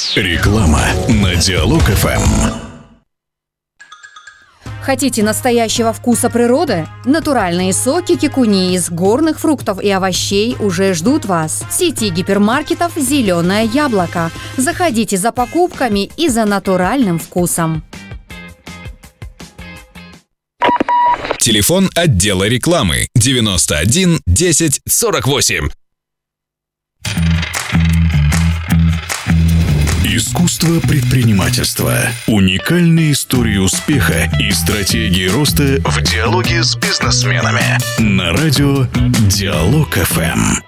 Реклама на Диалог ФМ. Хотите настоящего вкуса природы? Натуральные соки кикуни из горных фруктов и овощей уже ждут вас. В сети гипермаркетов «Зеленое яблоко». Заходите за покупками и за натуральным вкусом. Телефон отдела рекламы 91 10 48. Искусство предпринимательства. Уникальные истории успеха и стратегии роста в диалоге с бизнесменами. На радио Диалог ФМ.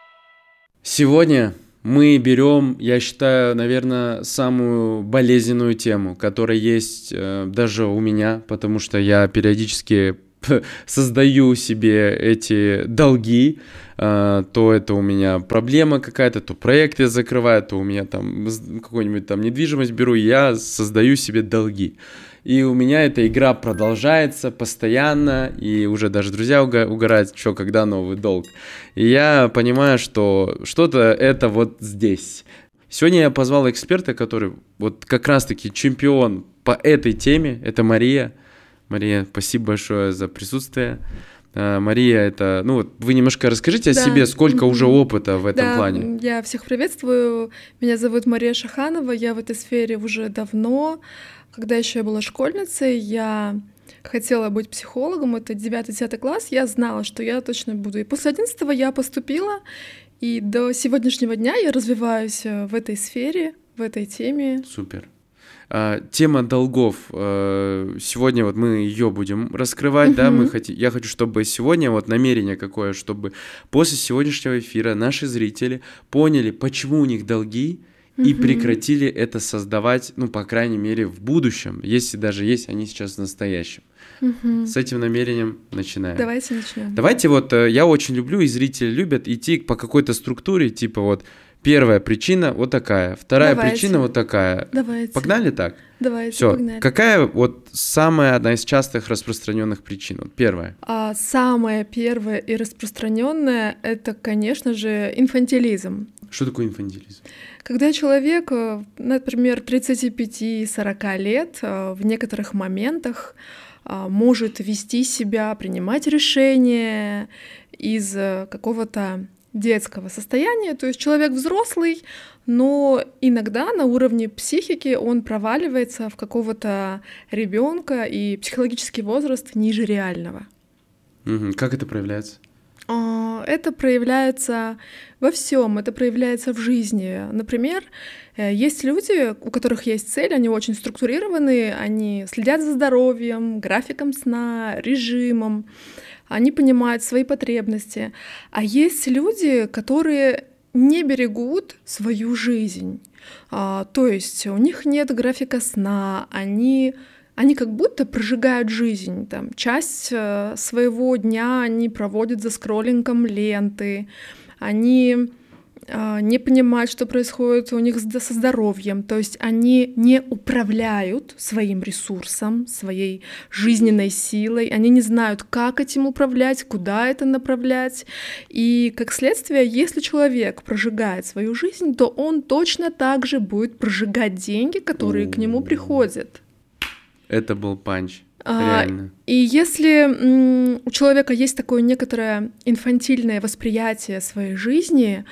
Сегодня мы берем, я считаю, наверное, самую болезненную тему, которая есть даже у меня, потому что я периодически создаю себе эти долги, то это у меня проблема какая-то, то проект я закрываю, то у меня там какую-нибудь там недвижимость беру, и я создаю себе долги. И у меня эта игра продолжается постоянно, и уже даже друзья угорают, что когда новый долг. И я понимаю, что что-то это вот здесь. Сегодня я позвал эксперта, который вот как раз-таки чемпион по этой теме, это Мария. Мария, спасибо большое за присутствие. Мария, это, вы немножко расскажите о себе, сколько уже опыта в этом плане. Я всех приветствую. Меня зовут Мария Шаханова, я в этой сфере уже давно. Когда еще я была школьницей, я хотела быть психологом, это 9-10 класс, я знала, что я точно буду. И после 11-го я поступила, и до сегодняшнего дня я развиваюсь в этой сфере, в этой теме. Супер. Тема долгов. Сегодня вот мы ее будем раскрывать, да, я хочу, чтобы сегодня вот намерение какое, чтобы после сегодняшнего эфира наши зрители поняли, почему у них долги, и прекратили это создавать, по крайней мере, в будущем, если даже есть они сейчас в настоящем. С этим намерением начинаем. Давайте начнем. Давайте я очень люблю, и зрители любят идти по какой-то структуре, типа вот первая причина вот такая, вторая причина вот такая. Давайте. Погнали так? Давайте, Всё. погнали. Какая вот самая одна из частых распространенных причин? Вот первая. Самая первая и распространенная это, конечно же, инфантилизм. Что такое инфантилизм? Когда человек, например, 35-40 лет, в некоторых моментах может вести себя, принимать решения из какого-то детского состояния, то есть человек взрослый, но иногда на уровне психики он проваливается в какого-то ребенка, и психологический возраст ниже реального. Как это проявляется? Это проявляется во всем, это проявляется в жизни. Например, есть люди, у которых есть цель, они очень структурированные, они следят за здоровьем, графиком сна, режимом, они понимают свои потребности. А есть люди, которые не берегут свою жизнь. То есть у них нет графика сна, они как будто прожигают жизнь. Часть своего дня они проводят за скроллингом ленты, они не понимают, что происходит у них со здоровьем, то есть они не управляют своим ресурсом, своей жизненной силой, они не знают, как этим управлять, куда это направлять, и как следствие, если человек прожигает свою жизнь, то он точно так же будет прожигать деньги, которые к нему приходят. Это был панч. Реально. И если у человека есть такое некоторое инфантильное восприятие своей жизни,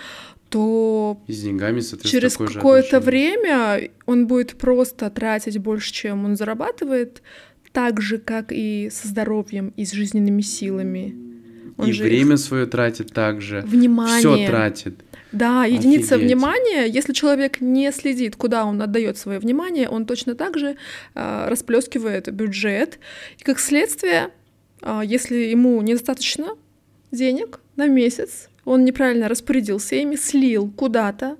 то и с деньгами, через какое-то время он будет просто тратить больше, чем он зарабатывает, так же, как и со здоровьем и с жизненными силами. Он и время свое тратит так же. Внимание. Все тратит. Да, единица внимания. Если человек не следит, куда он отдает свое внимание, он точно так же расплескивает бюджет. И как следствие, если ему недостаточно денег на месяц, он неправильно распорядился ими, слил куда-то,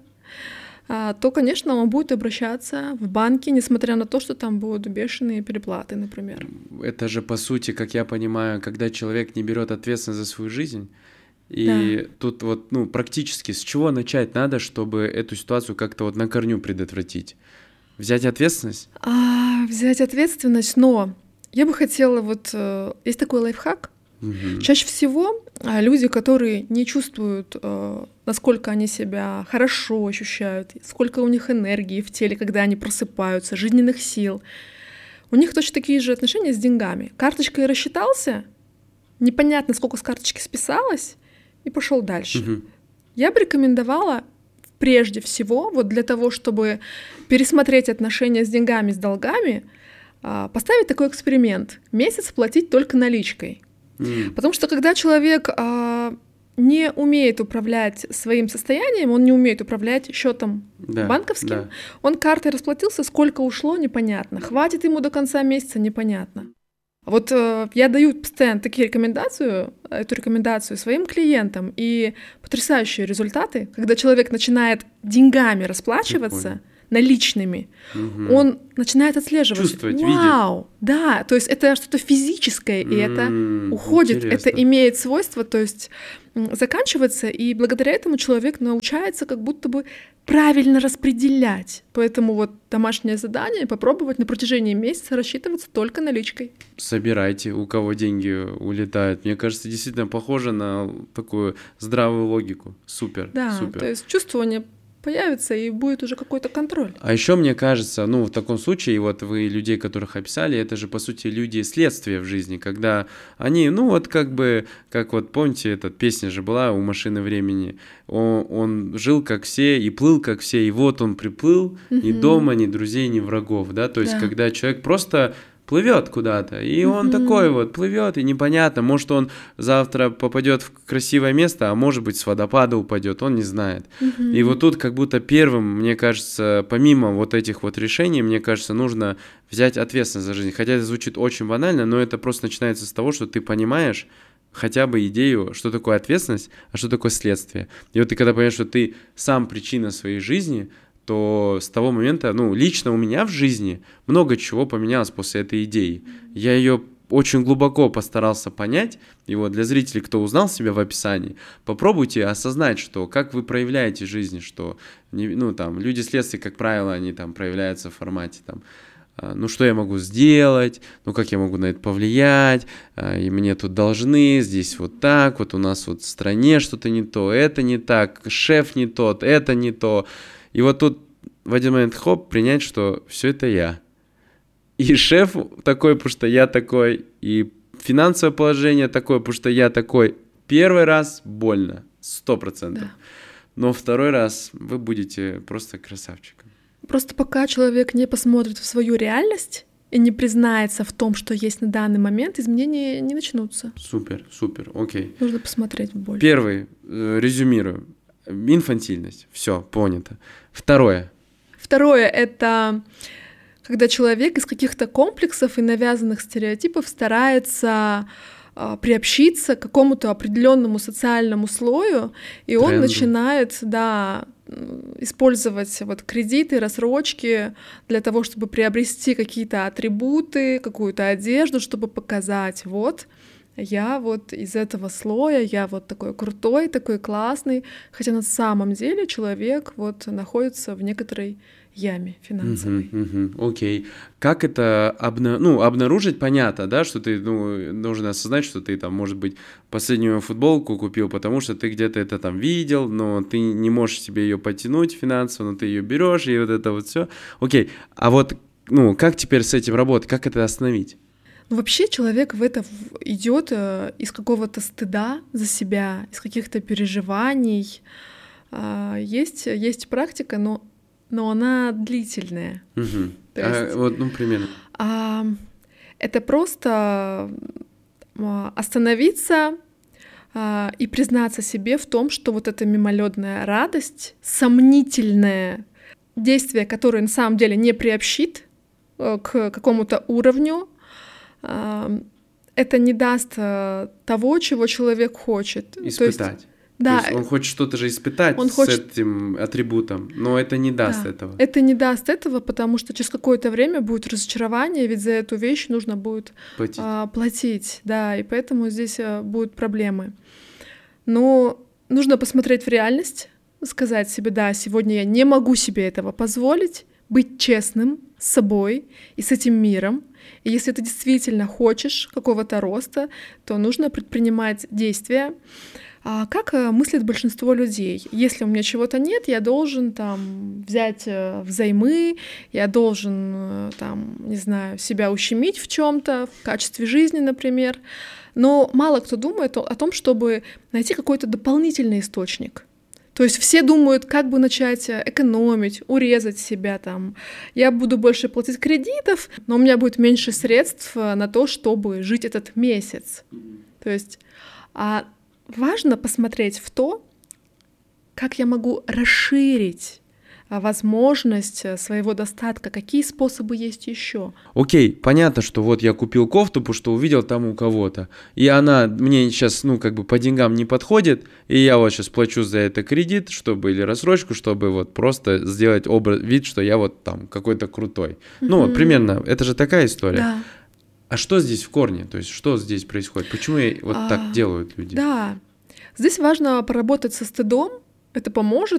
то, конечно, он будет обращаться в банки, несмотря на то, что там будут бешеные переплаты, например. Это же, по сути, как я понимаю, когда человек не берет ответственность за свою жизнь, и тут практически с чего начать надо, чтобы эту ситуацию как-то на корню предотвратить? Взять ответственность? Взять ответственность, но я бы хотела, есть такой лайфхак. Чаще всего люди, которые не чувствуют, насколько они себя хорошо ощущают, сколько у них энергии в теле, когда они просыпаются, жизненных сил. У них точно такие же отношения с деньгами. Карточкой рассчитался, непонятно, сколько с карточки списалось, и пошел дальше. Я бы рекомендовала прежде всего, вот для того, чтобы пересмотреть отношения с деньгами, с долгами, поставить такой эксперимент. Месяц платить только наличкой. Потому что когда человек не умеет управлять своим состоянием, он не умеет управлять счетом банковским, он картой расплатился, сколько ушло, непонятно. Хватит ему до конца месяца, непонятно. Вот я даю постоянно эту рекомендацию своим клиентам, и потрясающие результаты, когда человек начинает деньгами расплачиваться, наличными, он начинает отслеживать. Чувствовать, Вау! видеть. Да, то есть это что-то физическое, и это уходит, интересно. это имеет свойство, то есть заканчиваться, и благодаря этому человек научается как будто бы правильно распределять. Поэтому вот домашнее задание — попробовать на протяжении месяца рассчитываться только наличкой. Собирайте, у кого деньги улетают. Мне кажется, действительно похоже на такую здравую логику. Супер, Да, супер. то есть чувствование появится, и будет уже какой-то контроль. А еще мне кажется, в таком случае, вот вы людей, которых описали, это же, по сути, люди следствия в жизни, когда они, как вот, помните, эта песня же была у «Машины времени», он жил как все и плыл как все, и вот он приплыл, ни дома, ни друзей, ни врагов, да, то есть, когда человек просто плывет куда-то, и он такой вот плывет, и непонятно, может, он завтра попадет в красивое место, а может быть, с водопада упадет, он не знает. И вот тут как будто первым, мне кажется, помимо вот этих вот решений, мне кажется, нужно взять ответственность за жизнь. Хотя это звучит очень банально, но это просто начинается с того, что ты понимаешь хотя бы идею, что такое ответственность, а что такое следствие. И вот ты когда понимаешь, что ты сам причина своей жизни, то с того момента, лично у меня в жизни много чего поменялось после этой идеи. Я ее очень глубоко постарался понять, и вот для зрителей, кто узнал себя в описании, попробуйте осознать, что как вы проявляете жизнь, что люди следствия, как правило, они там проявляются в формате что я могу сделать, как я могу на это повлиять, и мне тут должны, здесь вот так, вот у нас вот в стране что-то не то, это не так, шеф не тот, это не то. И вот тут в один момент принять, что все это я. И шеф такой, потому что я такой, и финансовое положение такое, потому что я такой. Первый раз больно, 100%. Да. Но второй раз вы будете просто красавчиком. Просто пока человек не посмотрит в свою реальность и не признается в том, что есть на данный момент, изменения не начнутся. Супер, окей. Нужно посмотреть больше. Первый, резюмирую. Инфантильность. Все, понято. Второе, это когда человек из каких-то комплексов и навязанных стереотипов старается приобщиться к какому-то определенному социальному слою, и он начинает, использовать вот кредиты, рассрочки для того, чтобы приобрести какие-то атрибуты, какую-то одежду, чтобы показать, вот, я вот из этого слоя, я вот такой крутой, такой классный, хотя на самом деле человек вот находится в некоторой яме финансовой. Окей. Как это обнаружить? Понятно, да, что ты должен осознать, что ты там, может быть, последнюю футболку купил, потому что ты где-то это там видел, но ты не можешь себе ее потянуть финансово, но ты ее берешь, и вот это вот все. Окей. А вот, как теперь с этим работать? Как это остановить? Вообще человек в это идет из какого-то стыда за себя, из каких-то переживаний. Есть практика, но она длительная. То есть, примерно. Это просто остановиться и признаться себе в том, что вот эта мимолетная радость, сомнительное действие, которое на самом деле не приобщит к какому-то уровню, это не даст того, чего человек хочет. Испытать. То есть он хочет что-то же испытать этим атрибутом, но это не даст этого. Это не даст этого, потому что через какое-то время будет разочарование, ведь за эту вещь нужно будет платить. Да, и поэтому здесь будут проблемы. Но нужно посмотреть в реальность, сказать себе, сегодня я не могу себе этого позволить, быть честным с собой и с этим миром, И если ты действительно хочешь какого-то роста, то нужно предпринимать действия. Как мыслит большинство людей? Если у меня чего-то нет, я должен там взять взаймы, я должен там, не знаю, себя ущемить в чем-то, в качестве жизни, например. Но мало кто думает о том, чтобы найти какой-то дополнительный источник. То есть все думают, как бы начать экономить, урезать себя там. Я буду больше платить кредитов, но у меня будет меньше средств на то, чтобы жить этот месяц. То есть важно посмотреть в то, как я могу расширить возможность своего достатка, какие способы есть еще. Окей, понятно, что вот я купил кофту, потому что увидел там у кого-то, и она мне сейчас, по деньгам не подходит, и я вот сейчас плачу за это кредит, или рассрочку, чтобы вот просто сделать вид, что я вот там какой-то крутой. Вот примерно, это же такая история. Да. А что здесь в корне? То есть что здесь происходит? Почему вот так делают люди? Да, здесь важно поработать со стыдом. Это поможет